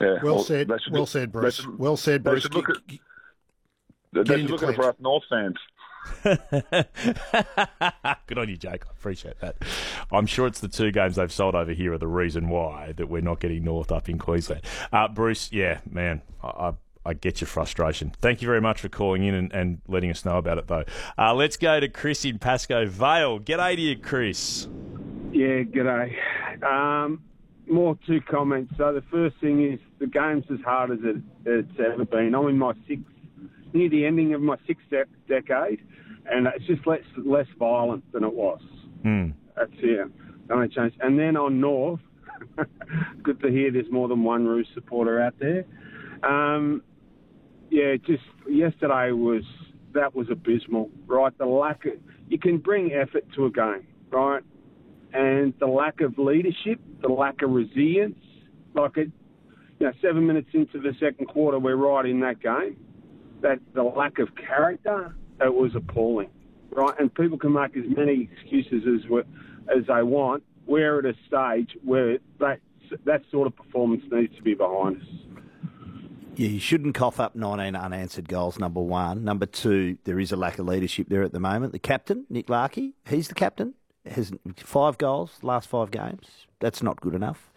Yeah. Well said. Well said, Bruce. Well said, Bruce. They should look at it for us North fans. Good on you, Jake. I appreciate that. I'm sure it's the 2 games they've sold over here are the reason why that we're not getting North up in Queensland. Bruce, yeah, man, I get your frustration. Thank you very much for calling in and letting us know about it, though. Let's go to Chris in Pascoe Vale. G'day to you, Chris. Yeah, g'day. More 2 comments. So the first thing is the game's as hard as it's ever been. I'm in my near the ending of my 6th decade, and it's just less violent than it was. That's the only change. And then on North, good to hear there's more than one Roos supporter out there. Just yesterday was abysmal, right? The lack of, you can bring effort to a game, right? And the lack of leadership, the lack of resilience, 7 minutes into the second quarter, we're right in that game. That the lack of character, it was appalling, right? And people can make as many excuses as they want. We're at a stage where that sort of performance needs to be behind us. Yeah, you shouldn't cough up 19 unanswered goals, number 1. Number 2, there is a lack of leadership there at the moment. The captain, Nick Larkey, he's the captain, has 5 goals, last 5 games. That's not good enough.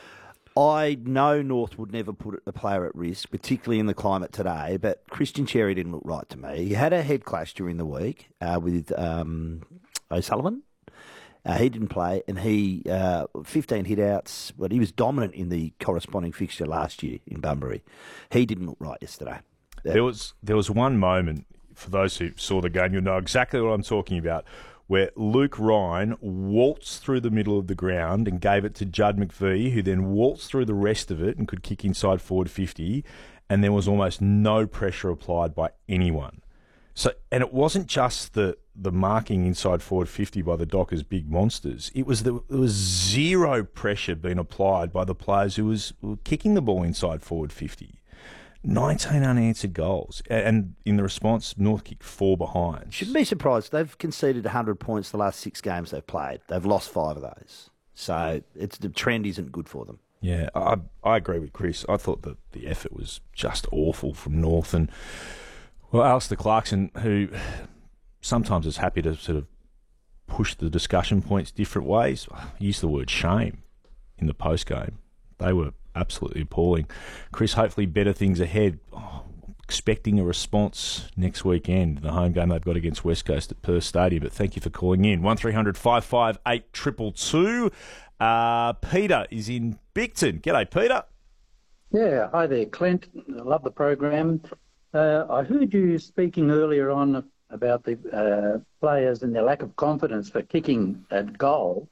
I know North would never put a player at risk, particularly in the climate today, but Christian Cherry didn't look right to me. He had a head clash during the week with O'Sullivan. He didn't play, and he 15 hit-outs, but he was dominant in the corresponding fixture last year in Bunbury. He didn't look right yesterday. There was one moment, for those who saw the game, you'll know exactly what I'm talking about, where Luke Ryan waltzed through the middle of the ground and gave it to Judd McVie, who then waltzed through the rest of it and could kick inside forward 50, and there was almost no pressure applied by anyone. So, and it wasn't just the marking inside forward 50 by the Dockers big monsters. There was zero pressure being applied by the players who were kicking the ball inside forward 50. 19 unanswered goals. And in the response, North kicked 4 behind. Shouldn't be surprised. They've conceded 100 points the last 6 games they've played. They've lost 5 of those. So the trend isn't good for them. Yeah, I agree with Chris. I thought that the effort was just awful from North. And, well, Alistair Clarkson, who sometimes is happy to sort of push the discussion points different ways, used the word shame in the post-game. They were absolutely appalling. Chris, hopefully better things ahead. Expecting a response next weekend, the home game they've got against West Coast at Perth Stadium. But thank you for calling in. 1300 558 222. Peter is in Bigton. G'day, Peter. Yeah, hi there, Clint. I love the program. I heard you speaking earlier on about the players and their lack of confidence for kicking at goal.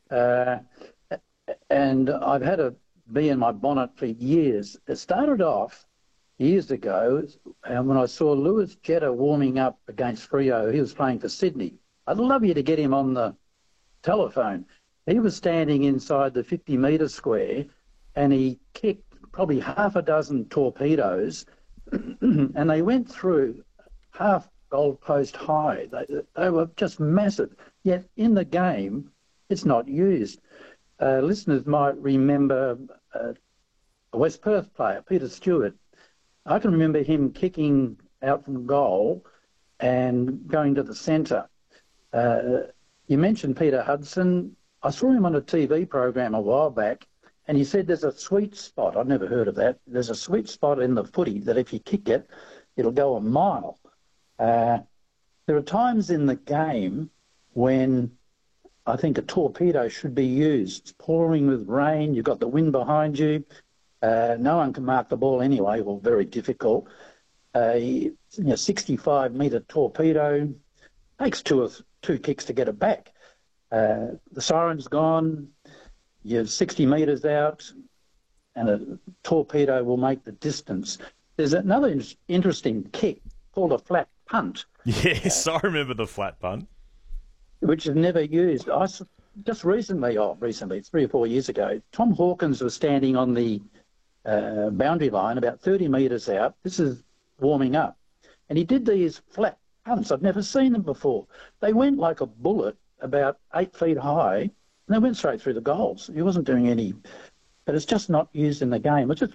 And I've had a bee in my bonnet for years. It started off years ago when I saw Lewis Jetta warming up against Freo. He was playing for Sydney. I'd love you to get him on the telephone. He was standing inside the 50-metre square and he kicked probably half a dozen torpedoes and they went through half goal post high. They were just massive. Yet in the game, it's not used. Listeners might remember a West Perth player, Peter Stewart. I can remember him kicking out from goal and going to the centre. You mentioned Peter Hudson. I saw him on a TV program a while back, and he said there's a sweet spot. I'd never heard of that. There's a sweet spot in the footy that if you kick it, it'll go a mile. There are times in the game when I think a torpedo should be used. It's pouring with rain, you've got the wind behind you. No one can mark the ball anyway, or very difficult. 65-metre torpedo takes two kicks to get it back. The siren's gone, you're 60 metres out, and a torpedo will make the distance. There's another interesting kick called a flat punt. Yes, I remember the flat punt. Which is never used. Just recently, 3 or 4 years ago, Tom Hawkins was standing on the boundary line about 30 metres out. This is warming up. And he did these flat punts. I've never seen them before. They went like a bullet about 8 feet high, and they went straight through the goals. He wasn't doing any... But it's just not used in the game. It's just